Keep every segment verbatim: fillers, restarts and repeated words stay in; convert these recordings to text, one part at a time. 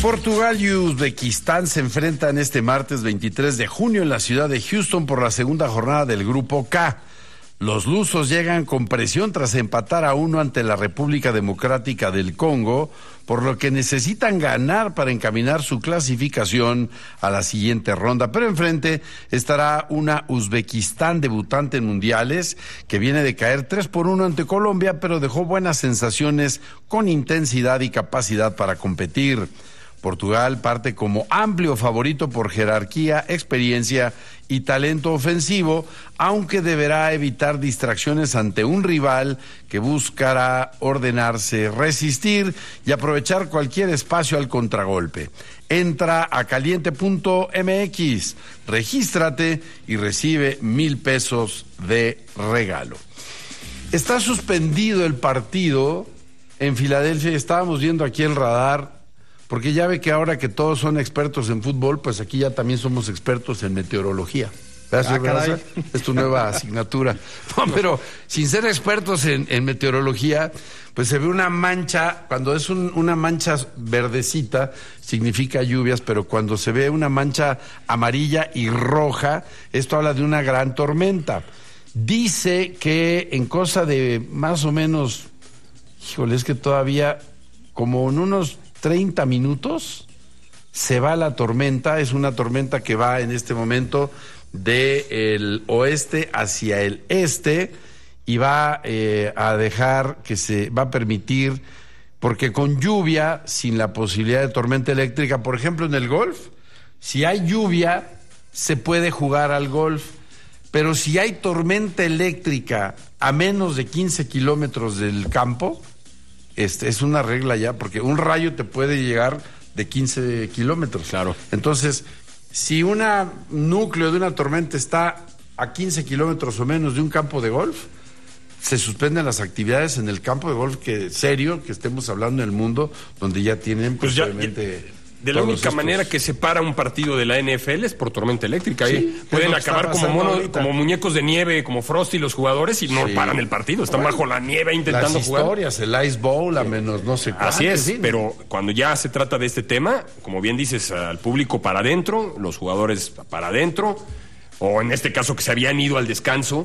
Portugal y Uzbekistán se enfrentan este martes veintitrés de junio en la ciudad de Houston por la segunda jornada del Grupo K. Los lusos llegan con presión tras empatar a uno ante la República Democrática del Congo, por lo que necesitan ganar para encaminar su clasificación a la siguiente ronda. Pero enfrente estará una Uzbekistán debutante en mundiales que viene de caer tres por uno ante Colombia, pero dejó buenas sensaciones con intensidad y capacidad para competir. Portugal parte como amplio favorito por jerarquía, experiencia y talento ofensivo, aunque deberá evitar distracciones ante un rival que buscará ordenarse, resistir y aprovechar cualquier espacio al contragolpe. Entra a caliente punto m x, regístrate y recibe mil pesos de regalo. Está suspendido el partido en Filadelfia. Estábamos viendo aquí el radar, porque ya ve que ahora que todos son expertos en fútbol, pues aquí ya también somos expertos en meteorología. Ah, caray. Es tu nueva asignatura. No, pero sin ser expertos en, en meteorología, pues se ve una mancha. Cuando es un, una mancha verdecita, significa lluvias, pero cuando se ve una mancha amarilla y roja, esto habla de una gran tormenta. Dice que en cosa de más o menos, híjole, es que todavía como en unos treinta minutos se va la tormenta. Es una tormenta que va en este momento del oeste hacia el este y va eh, a dejar que se va a permitir, porque con lluvia, sin la posibilidad de tormenta eléctrica, por ejemplo en el golf, si hay lluvia se puede jugar al golf, pero si hay tormenta eléctrica a menos de quince kilómetros del campo, Este, es una regla ya, porque un rayo te puede llegar de quince kilómetros. Claro. Entonces, si un núcleo de una tormenta está a quince kilómetros o menos de un campo de golf, se suspenden las actividades en el campo de golf, que serio, que estemos hablando en el mundo, donde ya tienen pues ya, posiblemente... De la única estos... manera que separa un partido de la N F L es por tormenta eléctrica. Sí, ahí pueden acabar como mono, como muñecos de nieve, como Frosty los jugadores, y no sí. paran el partido. Están bueno, bajo la nieve intentando las jugar. Las historias, el Ice Bowl, a menos no sé cuánto. Así es, sí. Pero cuando ya se trata de este tema, como bien dices, al público para adentro, los jugadores para adentro, o en este caso que se habían ido al descanso,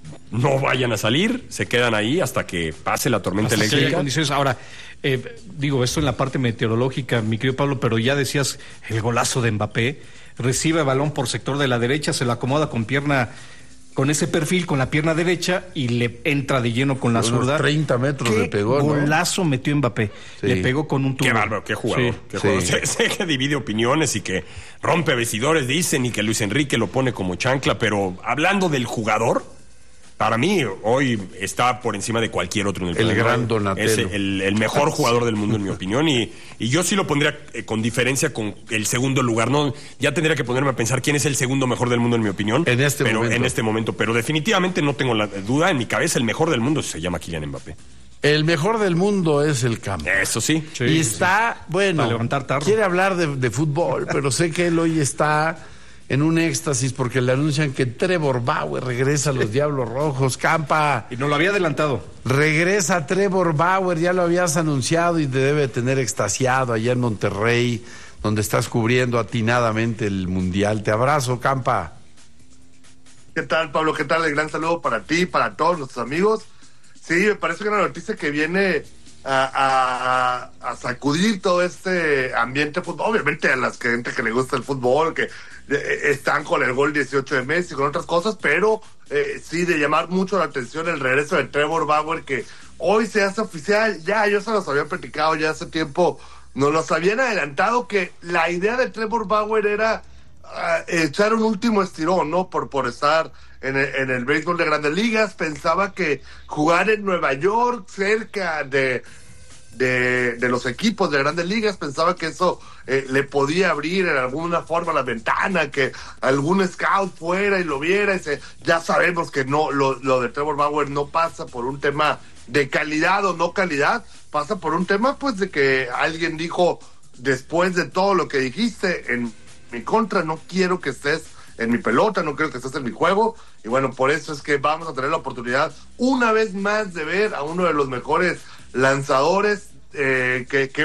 no vayan a salir, se quedan ahí hasta que pase la tormenta hasta eléctrica. Condiciones. Ahora, eh, digo, esto en la parte meteorológica, mi querido Pablo, pero ya decías el golazo de Mbappé, recibe balón por sector de la derecha, se lo acomoda con pierna, con ese perfil, con la pierna derecha, y le entra de lleno con la zurda. treinta metros le pegó, ¿no? Golazo metió Mbappé, sí. Le pegó con un tubo. Qué bárbaro, qué jugador. Sí. Qué jugador. Sí. Sé, sé que divide opiniones y que rompe vestidores, dicen, y que Luis Enrique lo pone como chancla, pero hablando del jugador, para mí, hoy está por encima de cualquier otro en el El gran Donatello. Es el, el mejor jugador del mundo, en mi opinión, y, y yo sí lo pondría eh, con diferencia con el segundo lugar. No, ya tendría que ponerme a pensar quién es el segundo mejor del mundo, en mi opinión. En este pero, momento. En este momento. Pero definitivamente no tengo la duda, en mi cabeza el mejor del mundo se llama Kylian Mbappé. El mejor del mundo es el campo. Eso sí. sí y está, sí. bueno, para levantar tarde. Quiere hablar de, de fútbol, pero sé que él hoy está en un éxtasis porque le anuncian que Trevor Bauer regresa a los Diablos Rojos. Campa. Y no lo había adelantado. Regresa Trevor Bauer, ya lo habías anunciado y te debe tener extasiado allá en Monterrey, donde estás cubriendo atinadamente el Mundial. Te abrazo, Campa. ¿Qué tal, Pablo? ¿Qué tal? El gran saludo para ti, para todos nuestros amigos. Sí, me parece que una noticia que viene a, a, a sacudir todo este ambiente de fútbol. Obviamente a la gente que le gusta el fútbol, que están con el gol dieciocho de Messi, con otras cosas, pero eh, sí de llamar mucho la atención el regreso de Trevor Bauer, que hoy se hace oficial. Ya, yo se los había platicado ya hace tiempo, nos los habían adelantado, que la idea de Trevor Bauer era uh, echar un último estirón, ¿no? Por, por estar en el, en el béisbol de Grandes Ligas. Pensaba que jugar en Nueva York, cerca de De, de los equipos de Grandes Ligas, pensaba que eso eh, le podía abrir en alguna forma la ventana, que algún scout fuera y lo viera. Y se, ya sabemos que no, lo, lo de Trevor Bauer no pasa por un tema de calidad o no calidad, pasa por un tema pues de que alguien dijo, después de todo lo que dijiste en mi contra, no quiero que estés en mi pelota, no quiero que estés en mi juego. Y bueno, por eso es que vamos a tener la oportunidad una vez más de ver a uno de los mejores lanzadores eh, que, que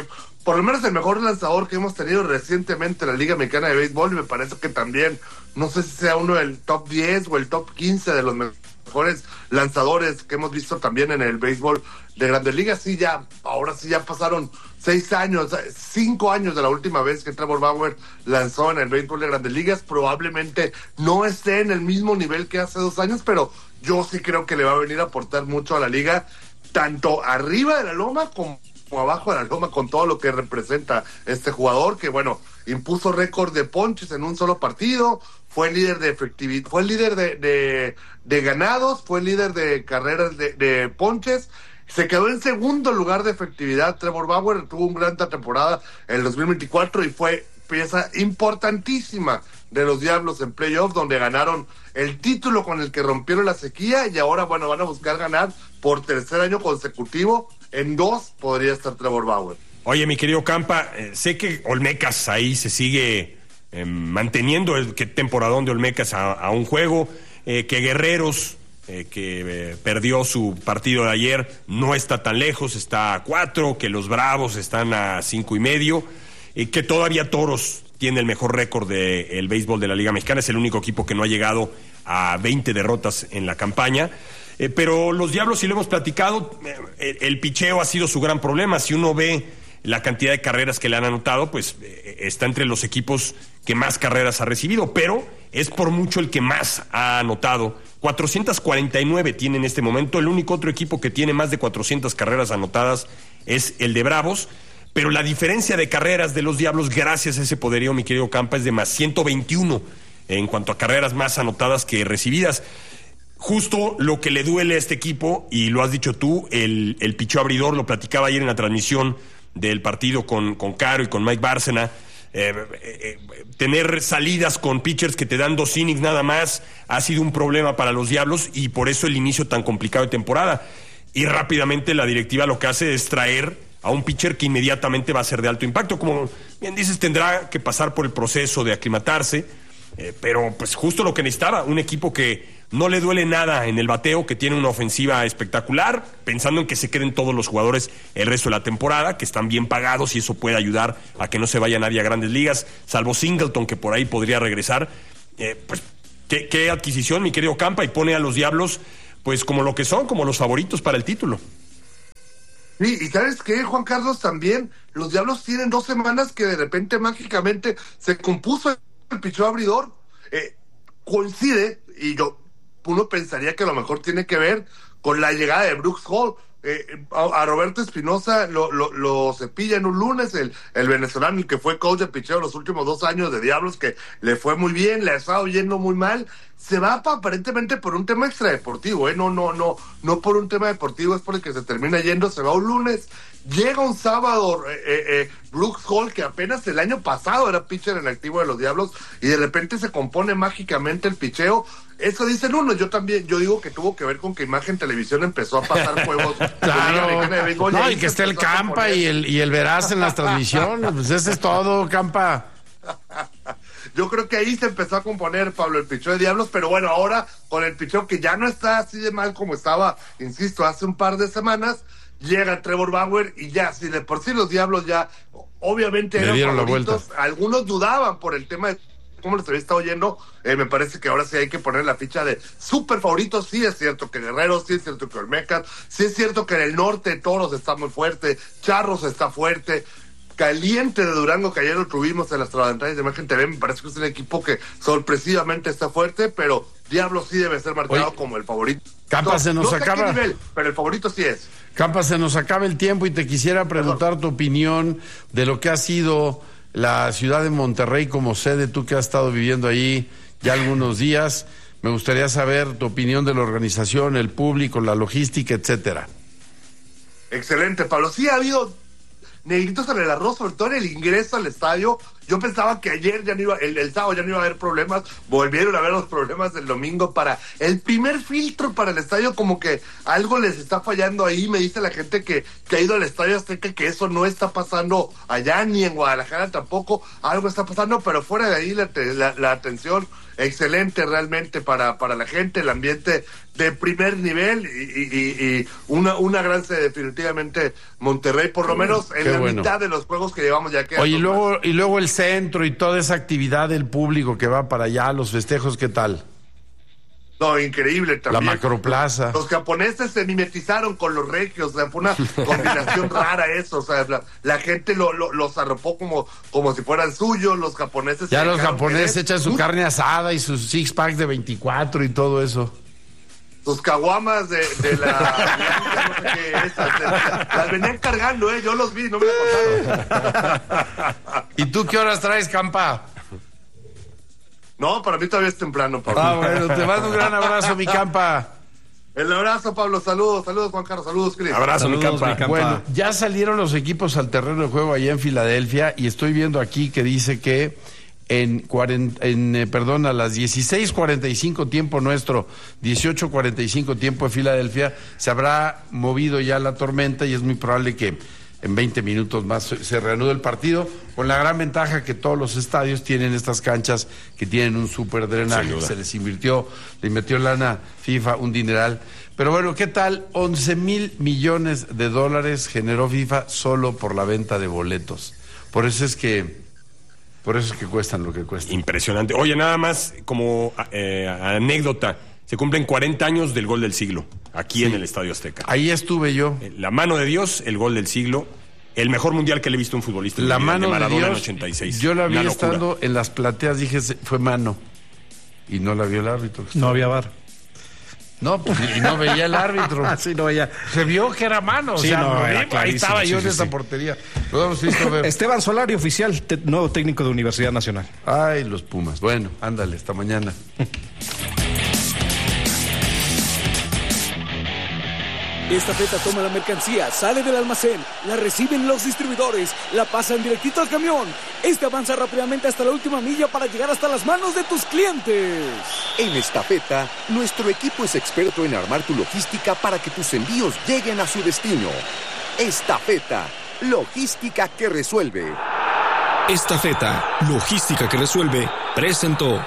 por lo menos el mejor lanzador que hemos tenido recientemente en la Liga Mexicana de Béisbol, y me parece que también, no sé si sea uno del top diez o el top quince de los mejores lanzadores que hemos visto también en el béisbol de Grandes Ligas. Sí, ya, ahora sí ya pasaron seis años, cinco años de la última vez que Trevor Bauer lanzó en el béisbol de Grandes Ligas. Probablemente no esté en el mismo nivel que hace dos años, pero yo sí creo que le va a venir a aportar mucho a la liga, tanto arriba de la loma como abajo de la loma, con todo lo que representa este jugador, que bueno, impuso récord de ponches en un solo partido, fue el líder de efectividad, fue el líder de, de, de ganados, fue el líder de carreras de, de ponches, se quedó en segundo lugar de efectividad. Trevor Bauer tuvo una gran temporada en el dos mil veinticuatro y fue pieza importantísima de los Diablos en playoff, donde ganaron el título con el que rompieron la sequía, y ahora, bueno, van a buscar ganar por tercer año consecutivo. En dos podría estar Trevor Bauer. Oye, mi querido Campa, eh, sé que Olmecas ahí se sigue eh, manteniendo el que temporadón de Olmecas a, a un juego, eh, que Guerreros, eh, que eh, perdió su partido de ayer, no está tan lejos, está a cuatro, que los Bravos están a cinco y medio, y que todavía Toros tiene el mejor récord del béisbol de la Liga Mexicana, es el único equipo que no ha llegado a veinte derrotas en la campaña. Eh, pero los Diablos, si lo hemos platicado, eh, el, el picheo ha sido su gran problema. Si uno ve la cantidad de carreras que le han anotado, pues eh, está entre los equipos que más carreras ha recibido, pero es por mucho el que más ha anotado. cuatrocientas cuarenta y nueve tiene en este momento. El único otro equipo que tiene más de cuatrocientas carreras anotadas es el de Bravos, pero la diferencia de carreras de los Diablos, gracias a ese poderío, mi querido Campa, es de más ciento veintiuno en cuanto a carreras más anotadas que recibidas. Justo lo que le duele a este equipo, y lo has dicho tú, el, el picheo abridor, lo platicaba ayer en la transmisión del partido con, con Caro y con Mike Bárcena. Eh, eh, eh, tener salidas con pitchers que te dan dos innings nada más ha sido un problema para los Diablos, y por eso el inicio tan complicado de temporada. Y rápidamente la directiva lo que hace es traer a un pitcher que inmediatamente va a ser de alto impacto. Como bien dices, tendrá que pasar por el proceso de aclimatarse, eh, pero pues justo lo que necesitaba, un equipo que no le duele nada en el bateo, que tiene una ofensiva espectacular, pensando en que se queden todos los jugadores el resto de la temporada, que están bien pagados, y eso puede ayudar a que no se vaya nadie a Grandes Ligas, salvo Singleton, que por ahí podría regresar. Eh, pues qué, qué adquisición, mi querido Campa, y pone a los Diablos pues como lo que son, como los favoritos para el título. Sí, y ¿sabes qué, Juan Carlos? También los Diablos tienen dos semanas que de repente mágicamente se compuso el picheo abridor. Eh, coincide, y yo uno pensaría que a lo mejor tiene que ver con la llegada de Brooks Hall. Eh, a, a Roberto Espinosa lo, lo, lo cepilla en un lunes, el, el venezolano, el que fue coach de picheo los últimos dos años de Diablos, que le fue muy bien, le ha estado yendo muy mal. Se va pa, aparentemente por un tema extradeportivo, ¿eh? No, no, no, no por un tema deportivo, es por el que se termina yendo. Se va un lunes, llega un sábado eh, eh, Brooks Hall, que apenas el año pasado era pitcher en activo de los Diablos, y de repente se compone mágicamente el picheo. Eso dicen unos, yo también, yo digo que tuvo que ver con que Imagen Televisión empezó a pasar juegos. Claro, de béisbol, no, y, y que esté el Campa y el, y el Veraz en las transmisiones, pues eso es todo, Campa. Yo creo que ahí se empezó a componer, Pablo, el picheo de Diablos, pero bueno, ahora con el picheo que ya no está así de mal como estaba, insisto, hace un par de semanas, llega Trevor Bauer, y ya, si de por sí los Diablos ya, obviamente le eran dieron favoritos, la vuelta. Algunos dudaban por el tema de cómo les había estado yendo. Eh, me parece que ahora sí hay que poner la ficha de súper favoritos. Sí es cierto que Guerreros, sí es cierto que Olmecas, sí es cierto que en el norte Toros está muy fuerte, Charros está fuerte, Caliente de Durango, que ayer lo tuvimos en las transmisiones de Imagen T V, me parece que es un equipo que sorpresivamente está fuerte, pero Diablo sí debe ser marcado Oye, como el favorito. Campa, no, se nos no sé acaba. qué nivel, pero el favorito sí es. Campa, se nos acaba el tiempo, y te quisiera preguntar tu opinión de lo que ha sido la ciudad de Monterrey como sede, tú que has estado viviendo ahí ya algunos días. Me gustaría saber tu opinión de la organización, el público, la logística, etcétera. Excelente, Pablo. Sí ha habido negritos en el arroz, sobre todo en el ingreso al estadio. Yo pensaba que ayer ya no iba, el, el sábado ya no iba a haber problemas, volvieron a haber los problemas del domingo para el primer filtro para el estadio, como que algo les está fallando ahí. Me dice la gente que, que ha ido al Estadio Azteca que eso no está pasando allá, ni en Guadalajara tampoco, algo está pasando, pero fuera de ahí la, la, la atención excelente realmente para, para la gente, el ambiente de primer nivel, y, y, y una, una gran sede definitivamente Monterrey, por lo menos en la bueno. mitad de los juegos que llevamos ya que... Oye, y luego, y luego el centro y toda esa actividad del público que va para allá, los festejos, ¿qué tal? No, increíble también. La macroplaza. Los japoneses se mimetizaron con los regios, o sea, fue una combinación rara eso, o sea, la, la gente lo, lo, los arropó como, como si fueran suyos, los japoneses... Ya los dejaron japoneses querer. echan su carne asada y sus six packs de veinticuatro y todo eso. Sus caguamas de, de la... no sé qué, esas, de- las venían cargando, ¿eh? Yo los vi, no me la contaron. ¿Y tú qué horas traes, Campa? No, para mí todavía es temprano, Pablo. Ah, bueno, te mando un gran abrazo, mi Campa. El abrazo, Pablo, saludos, saludos, Juan Carlos, saludos, Cris. Abrazo, mi Saludos, Campa. mi Campa. Bueno, ya salieron los equipos al terreno de juego allá en Filadelfia y estoy viendo aquí que dice que en, cuarenta, en eh, perdón, a las dieciséis cuarenta y cinco tiempo nuestro, dieciocho cuarenta y cinco tiempo de Filadelfia, se habrá movido ya la tormenta y es muy probable que en veinte minutos más se, se reanude el partido, con la gran ventaja que todos los estadios tienen estas canchas que tienen un súper drenaje. Sin duda. Se les invirtió, le invirtió lana FIFA, un dineral. Pero bueno, ¿qué tal? once mil millones de dólares generó FIFA solo por la venta de boletos. Por eso es que, por eso es que cuestan lo que cuestan. Impresionante. Oye, nada más como eh, anécdota, se cumplen cuarenta años del gol del siglo, aquí en el Estadio Azteca. Ahí estuve yo. La mano de Dios, el gol del siglo, el mejor mundial que le he visto a un futbolista. en La mi vida, mano de Maradona en Dios, ochenta y seis. yo la vi Una locura. estando en las plateas, dije, se- fue mano. Y no la vio el árbitro. No había bar. No, pues, y no veía el árbitro. Sí, no veía. Se vio que era mano. Sí, o sea, no, lo era vi, ahí clarísimo, estaba yo sí, en sí, esa sí. portería. Lo hemos visto ver. Esteban Solari, oficial, te- nuevo técnico de Universidad Nacional. Ay, los Pumas. Bueno, ándale, hasta mañana. Esta feta toma la mercancía, sale del almacén, la reciben los distribuidores, la pasan directito al camión. Este avanza rápidamente hasta la última milla para llegar hasta las manos de tus clientes. En Estafeta, nuestro equipo es experto en armar tu logística para que tus envíos lleguen a su destino. Estafeta, logística que resuelve. Estafeta, logística que resuelve, presentó.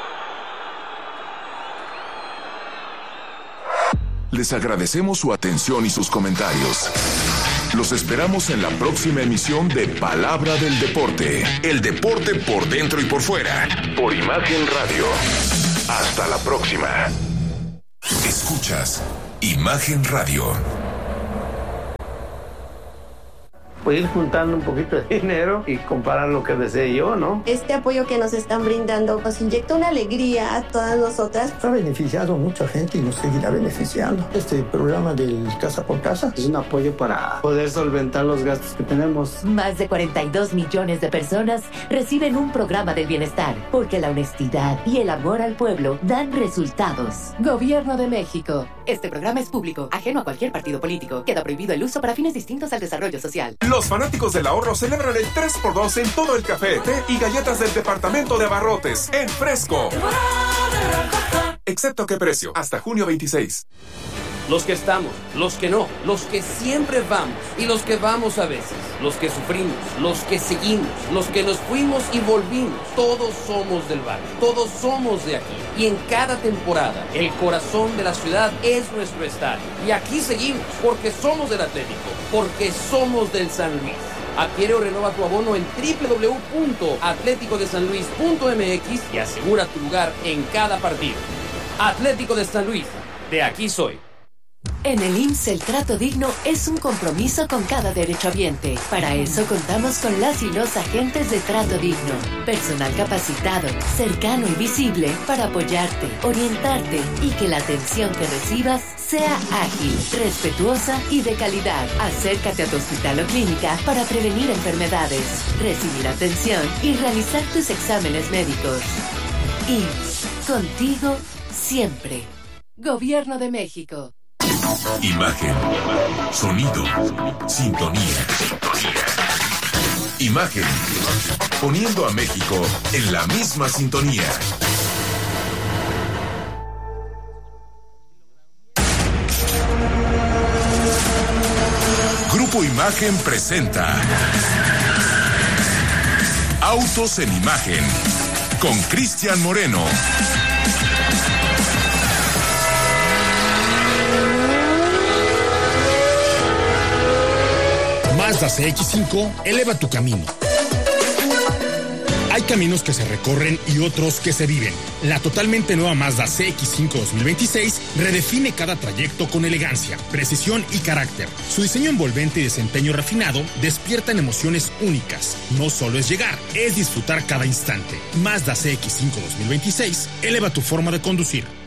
Les agradecemos su atención y sus comentarios. Los esperamos en la próxima emisión de Palabra del Deporte. El deporte por dentro y por fuera. Por Imagen Radio. Hasta la próxima. Escuchas Imagen Radio. Pues ir juntando un poquito de dinero y comparar lo que desee yo, ¿no? Este apoyo que nos están brindando nos inyecta una alegría a todas nosotras. Ha beneficiado a mucha gente y nos seguirá beneficiando. Este programa del Casa por Casa Es un apoyo para poder solventar los gastos que tenemos. Más de cuarenta y dos millones de personas reciben un programa del bienestar, porque la honestidad y el amor al pueblo dan resultados. Gobierno de México. Este programa es público, ajeno a cualquier partido político. Queda prohibido el uso para fines distintos al desarrollo social. Los fanáticos del ahorro celebran el tres por dos en todo el café, té y galletas del departamento de abarrotes en Fresco. Excepto qué precio, hasta junio veintiséis. Los que estamos, los que no, los que siempre vamos y los que vamos a veces, los que sufrimos, los que seguimos, los que nos fuimos y volvimos, todos somos del barrio, todos somos de aquí. Y en cada temporada, el corazón de la ciudad es nuestro estadio. Y aquí seguimos, porque somos del Atlético, porque somos del San Luis. Adquiere o renova tu abono en doble u doble u doble u punto atlético de san luis punto m x y asegura tu lugar en cada partido. Atlético de San Luis, de aquí soy. En el I M S S el trato digno es un compromiso con cada derechohabiente. Para eso contamos con las y los agentes de trato digno. Personal capacitado, cercano y visible para apoyarte, orientarte y que la atención que recibas sea ágil, respetuosa y de calidad. Acércate a tu hospital o clínica para prevenir enfermedades, recibir atención y realizar tus exámenes médicos. I M S S, contigo siempre. Gobierno de México. Imagen, sonido, sintonía. Imagen, poniendo a México en la misma sintonía. Grupo Imagen presenta Autos en Imagen con Cristian Moreno. Más Mazda C X cinco eleva tu camino. Hay caminos que se recorren y otros que se viven. La totalmente nueva Mazda C X cinco dos mil veintiséis redefine cada trayecto con elegancia, precisión y carácter. Su diseño envolvente y desempeño refinado despiertan emociones únicas. No solo es llegar, es disfrutar cada instante. Mazda C X cinco dos mil veintiséis eleva tu forma de conducir.